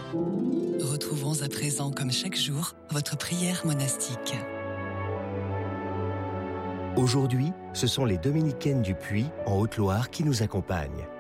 Retrouvons à présent, comme chaque jour, votre prière monastique. Aujourd'hui, ce sont les dominicaines du Puy, en Haute-Loire, qui nous accompagnent.